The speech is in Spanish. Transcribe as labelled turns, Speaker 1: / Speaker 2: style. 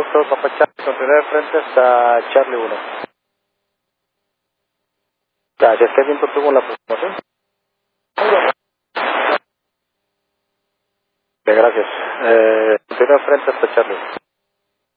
Speaker 1: todo, Papa Charlie, continuar de frente hasta Charlie 1. Gracias, ¿qué viento tuvo la aproximación? Gracias. Continúa de frente hasta Charlie 1.